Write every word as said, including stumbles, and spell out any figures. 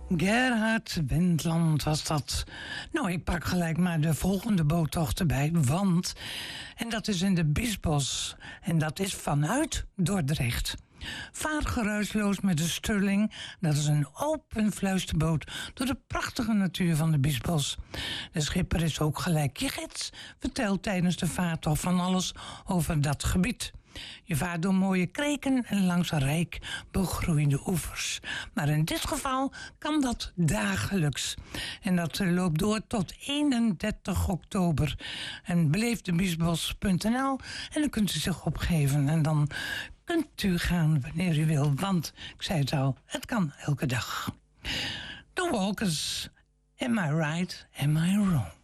Gerhard Wendland was dat. Nou, ik pak gelijk maar de volgende boottocht erbij, want... En dat is in de Biesbos. En dat is vanuit Dordrecht. Vaar geruisloos met de Sterling. Dat is een open fluisterboot door de prachtige natuur van de Biesbos. De schipper is ook gelijk je gids. Vertelt tijdens de vaartocht van alles over dat gebied. Je vaart door mooie kreken en langs rijk begroeide oevers. Maar in dit geval kan dat dagelijks. En dat loopt door tot eenendertig oktober. En beleef de biesbos punt n l en dan kunt u zich opgeven. En dan kunt u gaan wanneer u wil. Want, ik zei het al, het kan elke dag. The Walkers. Am I right? Am I wrong?